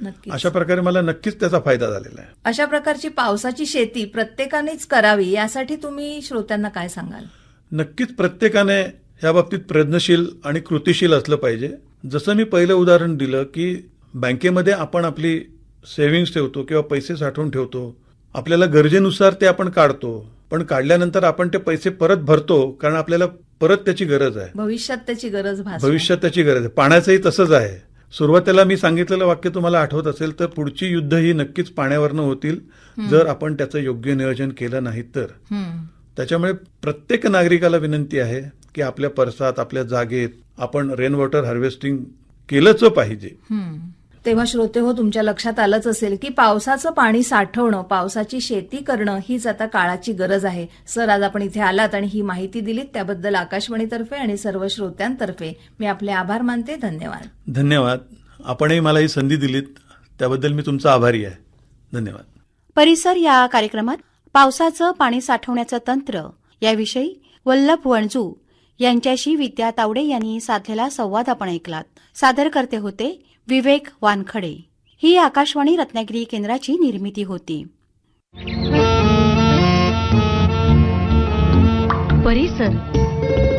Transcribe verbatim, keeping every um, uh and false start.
नक्कीच. अशा प्रकारे मला नक्कीच त्याचा फायदा झालेला आहे. अशा प्रकारची पावसाची शेती प्रत्येकानेच करावी यासाठी तुम्ही श्रोत्यांना काय सांगाल? नक्कीच प्रत्येकाने या बाबतीत प्रयत्नशील आणि कृतिशील असलं पाहिजे. जसं मी पहिलं उदाहरण दिलं की बँकेमध्ये आपण आपली सेव्हिंग्स ठेवतो किंवा पैसे साठवून ठेवतो, आपल्याला गरजेनुसार ते आपण काढतो, पण काढल्यानंतर आपण ते पैसे परत भरतो कारण आपल्याला परत त्याची गरज आहे, भविष्यात त्याची गरज भासते. भविष्यात त्याची गरज आहे. पाण्याचंही तसंच आहे. सुरुवातीला मी सांगितलेलं वाक्य तुम्हाला आठवत असेल तर पुढची युद्ध ही नक्कीच पाण्यावरनं होतील जर आपण त्याचं योग्य नियोजन केलं नाही तर. त्याच्यामुळे प्रत्येक नागरिकाला विनंती आहे की आपल्या परसात, आपल्या जागेत आपण रेन वॉटर हार्वेस्टिंग केलंच पाहिजे. तेव्हा श्रोते हो, तुमच्या लक्षात आलंच असेल की पावसाचं पाणी साठवणं, पावसाची शेती करणं हीच आता काळाची गरज आहे. सर, आज आपण इथे आलात आणि ही माहिती दिलीत त्याबद्दल आकाशवाणीतर्फे आणि सर्व श्रोत्यांतर्फे मी आपले आभार मानते. धन्यवाद. धन्यवाद. आपणही मला ही संधी दिलीत त्याबद्दल मी तुमचा आभारी आहे. धन्यवाद. परिसर या कार्यक्रमात पावसाचं पाणी साठवण्याचं तंत्र याविषयी वल्लभ वणजू यांच्याशी विद्या तावडे यांनी साधलेला संवाद आपण ऐकलात. सादरकर्ते होते विवेक वानखडे. ही आकाशवाणी रत्नागिरी केंद्राची निर्मिती होती. परिसर